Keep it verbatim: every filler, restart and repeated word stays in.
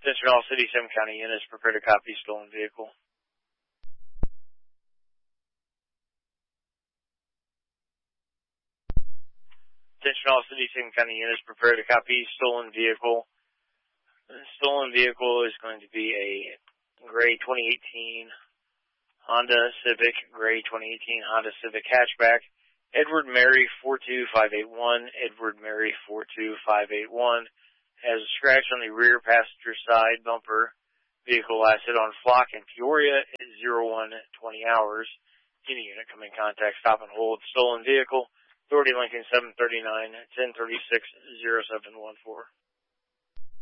Attention all City, Sim County units, prepare to copy stolen vehicle. Attention all City, Sim County units, prepare to copy stolen vehicle. The stolen vehicle is going to be a gray twenty eighteen Honda Civic, gray twenty eighteen Honda Civic hatchback. Edward Mary four two five eight one, Edward Mary four two five eight one, has a scratch on the rear passenger side bumper. Vehicle last hit on Flock in Peoria at zero one twenty hours. Any unit come in contact, stop and hold. Stolen vehicle. Authority Lincoln seven thirty-nine, ten thirty-six, oh seven one four.